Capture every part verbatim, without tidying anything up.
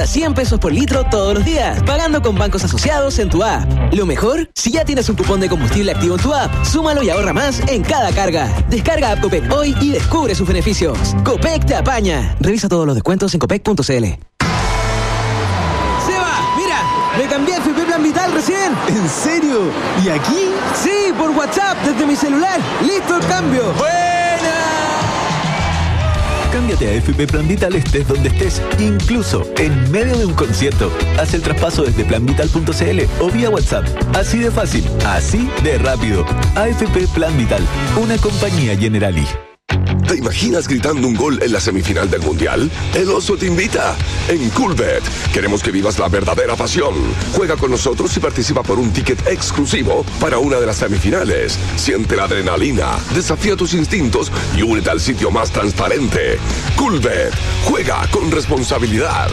cien pesos por litro todos los días, pagando con bancos asociados en tu app. Lo mejor, si ya tienes un cupón de combustible activo en tu app, súmalo y ahorra más en cada carga. Descarga app Copec hoy y descubre sus beneficios. Copec te apaña. Revisa todos los descuentos en copec punto c l. ¡Seba! ¡Mira! ¡Me cambié a F P Plan Vital recién! ¿En serio? ¿Y aquí? Sí, por WhatsApp, desde mi celular. ¡Listo el cambio! ¡Buena! Cámbiate a F P Plan Vital estés donde estés, incluso en medio de un concierto. Haz el traspaso desde plan vital punto c l o vía WhatsApp. Así de fácil, así de rápido. A F P Plan Vital, una compañía Generali. ¿Te imaginas gritando un gol en la semifinal del Mundial? El Oso te invita. En Coolbet queremos que vivas la verdadera pasión. Juega con nosotros y participa por un ticket exclusivo para una de las semifinales. Siente la adrenalina, desafía tus instintos y únete al sitio más transparente. Coolbet. Juega con responsabilidad.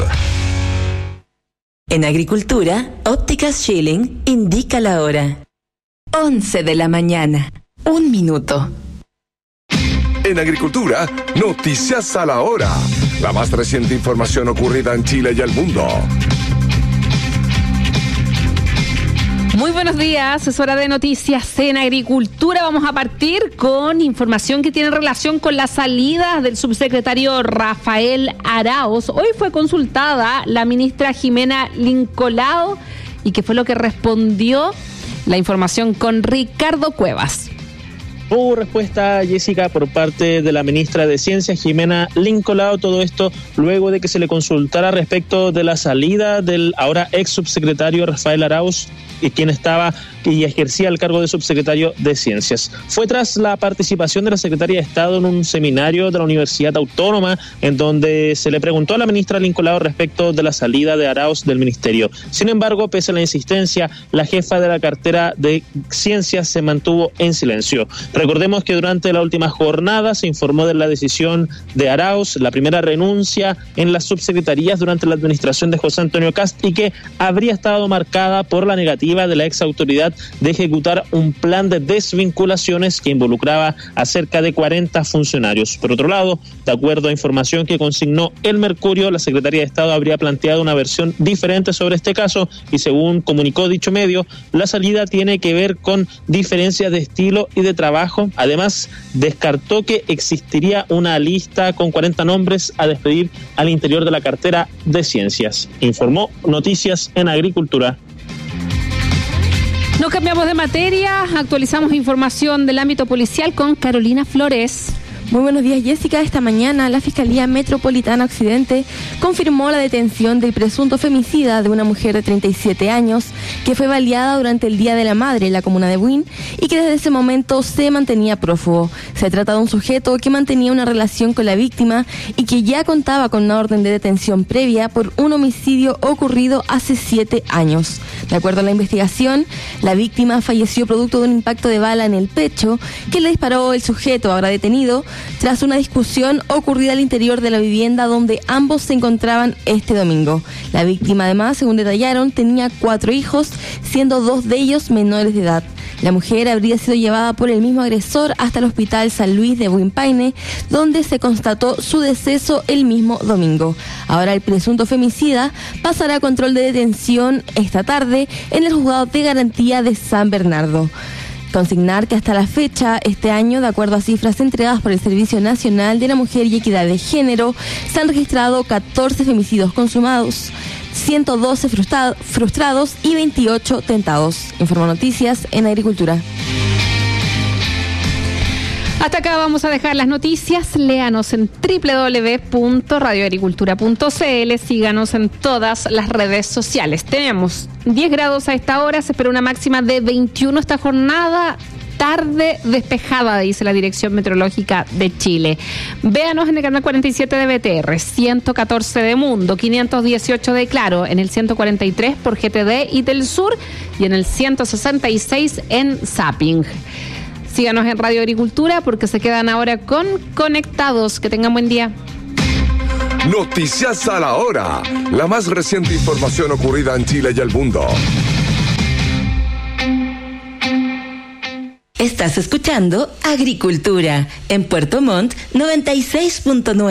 En Agricultura, Ópticas Schilling indica la hora. once de la mañana. Un minuto. En Agricultura, noticias a la hora. La más reciente información ocurrida en Chile y el mundo. Muy buenos días, es hora de noticias en Agricultura. Vamos a partir con información que tiene relación con la salida del subsecretario Rafael Arauz. Hoy fue consultada la ministra Jimena Lincolao y qué fue lo que respondió. La información con Ricardo Cuevas. Hubo respuesta, Jessica, por parte de la ministra de Ciencias, Jimena Lincolao, todo esto luego de que se le consultara respecto de la salida del ahora ex subsecretario Rafael Arauz, y quien estaba y ejercía el cargo de subsecretario de Ciencias. Fue tras la participación de la secretaria de Estado en un seminario de la Universidad Autónoma, en donde se le preguntó a la ministra Lincolao respecto de la salida de Arauz del ministerio. Sin embargo, pese a la insistencia, la jefa de la cartera de Ciencias se mantuvo en silencio. Recordemos que durante la última jornada se informó de la decisión de Arauz, la primera renuncia en las subsecretarías durante la administración de José Antonio Kast, y que habría estado marcada por la negativa de la ex autoridad de ejecutar un plan de desvinculaciones que involucraba a cerca de cuarenta funcionarios. Por otro lado, de acuerdo a información que consignó El Mercurio, la Secretaría de Estado habría planteado una versión diferente sobre este caso y, según comunicó dicho medio, la salida tiene que ver con diferencias de estilo y de trabajo. Además, descartó que existiría una lista con cuarenta nombres a despedir al interior de la cartera de Ciencias. Informó Noticias en Agricultura. No cambiamos de materia, actualizamos información del ámbito policial con Carolina Flores. Muy buenos días, Jessica. Esta mañana la Fiscalía Metropolitana Occidente confirmó la detención del presunto femicida de una mujer de treinta y siete años que fue baleada durante el Día de la Madre en la comuna de Buin y que desde ese momento se mantenía prófugo. Se trata de un sujeto que mantenía una relación con la víctima y que ya contaba con una orden de detención previa por un homicidio ocurrido hace siete años. De acuerdo a la investigación, la víctima falleció producto de un impacto de bala en el pecho que le disparó el sujeto ahora detenido tras una discusión ocurrida al interior de la vivienda donde ambos se encontraban este domingo. La víctima, además, según detallaron, tenía cuatro hijos, siendo dos de ellos menores de edad. La mujer habría sido llevada por el mismo agresor hasta el Hospital San Luis de Buin-Paine, donde se constató su deceso el mismo domingo. Ahora el presunto femicida pasará a control de detención esta tarde en el Juzgado de Garantía de San Bernardo. Consignar que hasta la fecha, este año, de acuerdo a cifras entregadas por el Servicio Nacional de la Mujer y Equidad de Género, se han registrado catorce femicidios consumados, ciento doce frustra- frustrados y veintiocho tentados. Informa Noticias en Agricultura. Hasta acá vamos a dejar las noticias. Léanos en doble u doble u doble u punto radio agricultura punto c l. Síganos en todas las redes sociales. Tenemos diez grados a esta hora. Se espera una máxima de veintiuno esta jornada. Tarde despejada, dice la Dirección Meteorológica de Chile. Véanos en el canal cuarenta y siete de B T R, ciento catorce de Mundo, quinientos dieciocho de Claro, en el ciento cuarenta y tres por G T D y del Sur y en el ciento sesenta y seis en Zapping. Síganos en Radio Agricultura porque se quedan ahora con Conectados. Que tengan buen día. Noticias a la hora. La más reciente información ocurrida en Chile y el mundo. Estás escuchando Agricultura en Puerto Montt noventa y seis punto nueve.